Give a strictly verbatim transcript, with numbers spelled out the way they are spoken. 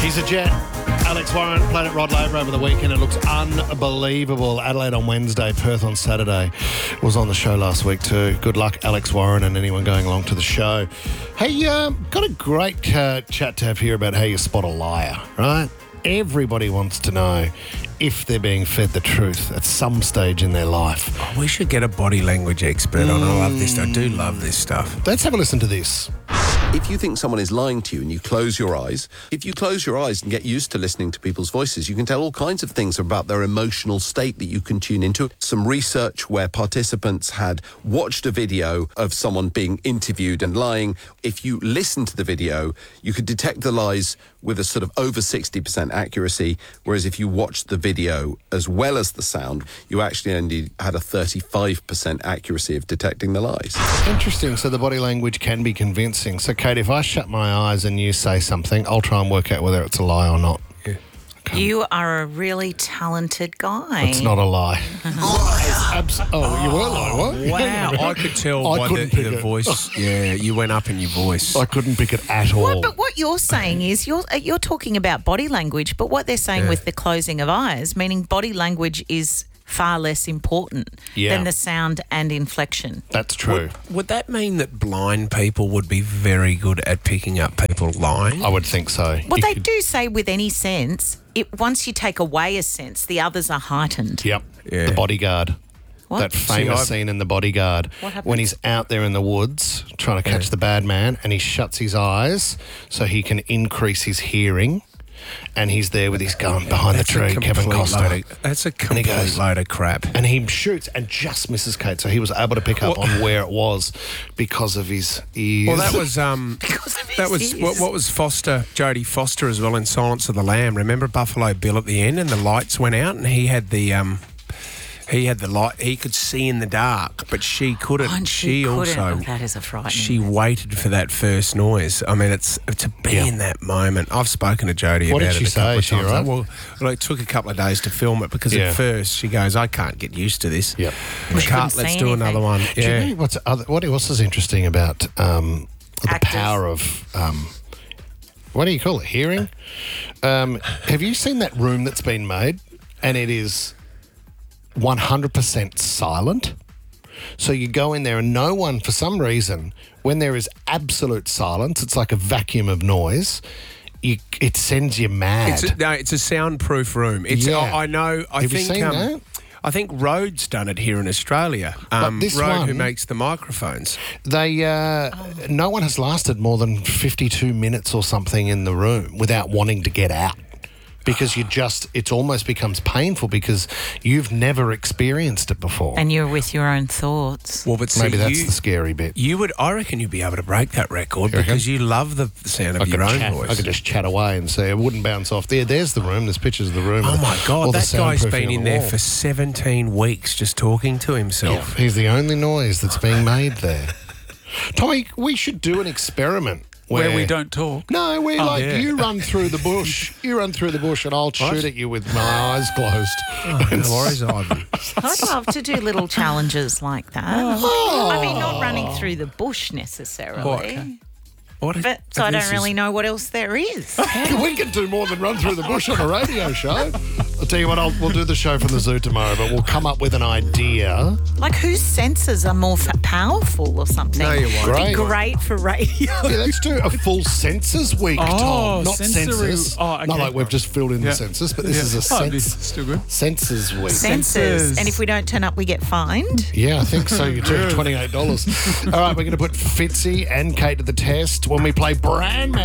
He's a jet. Alex Warren played at Rod Laver over the weekend. It looks unbelievable. Adelaide on Wednesday, Perth on Saturday. Was on the show last week too. Good luck, Alex Warren, and anyone going along to the show. Hey, um, got a great uh, chat to have here about how you spot a liar, right? Everybody wants to know if they're being fed the truth at some stage in their life. Oh, we should get a body language expert on. I love this. I do love this stuff. Let's have a listen to this. If you think someone is lying to you and you close your eyes, if you close your eyes and get used to listening to people's voices, you can tell all kinds of things about their emotional state that you can tune into. Some research where participants had watched a video of someone being interviewed and lying. If you listen to the video, you could detect the lies with a sort of over sixty percent accuracy, whereas if you watched the video as well as the sound, you actually only had a thirty-five percent accuracy of detecting the lies. Interesting. So the body language can be convincing. So, Kate, if I shut my eyes and you say something, I'll try and work out whether it's a lie or not. Yeah. Okay. You are a really talented guy. It's not a lie. Abs- oh, you were lying, what? Wow, I could tell I by couldn't the, pick the it. voice. Yeah, you went up in your voice. I couldn't pick it at all. What, but what you're saying is you're you're talking about body language, but what they're saying Yeah. with the closing of eyes, meaning body language is far less important Yeah. than the sound and inflection. That's true. Would, would that mean that blind people would be very good at picking up people lying? I would think so. What You they could- do say with any sense, it once you take away a sense, the others are heightened. Yep. Yeah. The Bodyguard. What? That famous I've- scene in The Bodyguard What happens? when he's out there in the woods trying to catch Yeah. the bad man and he shuts his eyes so he can increase his hearing, and he's there with his gun behind That's the a tree, Kevin complete Costner. load of- that's a he complete goes- load of crap. And he shoots and just misses Kate, so he was able to pick up on where it was because of his ears. Well, that was um, Because of his that was ears. what, what was Foster, Jodie Foster as well in Silence of the Lamb. Remember Buffalo Bill at the end, and the lights went out, and he had the um, he had the light. He could see in the dark, but she couldn't. Oh, and she couldn't. also Oh, that is a frightening. she waited for that first noise. I mean, it's to be Yeah. in that moment. I've spoken to Jodie What about did she it a couple say? of Is she times. all right? Well, well, it took a couple of days to film it because Yeah. at first she goes, "I can't get used to this." Yep. We She can't. couldn't Let's see do anything. another one. Do Yeah. you know what's other, what else is interesting about um, the Actors. power of um, what do you call it? Hearing. Um, have you seen that room that's been made, and it is one hundred percent silent? So you go in there and no one, for some reason, when there is absolute silence, it's like a vacuum of noise. You, it sends you mad. It's a, no, it's a soundproof room. It's Yeah. I, I know. I Have you think seen um, that? I think Rhodes done it here in Australia. Um, this Rode, who one- makes the microphones. They, uh, no one has lasted more than fifty-two minutes or something in the room without wanting to get out. Because you just, it almost becomes painful because you've never experienced it before. And you're with your own thoughts. Well, but see, Maybe that's you, the scary bit. you would. I reckon you'd be able to break that record You reckon? because you love the sound of I your could, own chat, voice. I could just chat away and say it wouldn't bounce off. There, there's the room. There's pictures of the room. Oh and my all God, the that guy's soundproofing been on in the there wall. for seventeen weeks just talking to himself. Yeah, he's the only noise that's being made there. Tommy, we should do an experiment. Where, Where we don't talk. No, where like yeah. you run through the bush. You run through the bush and I'll shoot at you with my eyes closed. Oh, no worries, Ivan. I'd love to do little challenges like that. I mean, not running through the bush necessarily. Oh, okay. What if- But so I this don't really is- know what else there is. We can do more than run through the bush on a radio show. I'll tell you what, I'll, we'll do the show from the zoo tomorrow, but we'll come up with an idea. Like whose senses are more f- powerful or something? No, you won't. It'd be Great. great for radio. Yeah, let's do a full census week, Oh, Tom. Not sensory- census. oh, okay. Not like we've just filled in Yeah. the census, but this Yeah. is a Oh, it'd be sense, still good. census week. Senses. Senses. And if we don't turn up, we get fined. Yeah, I think so. You do twenty-eight dollars. All right, we're going to put Fitzy and Kate to the test when we play Brand Man.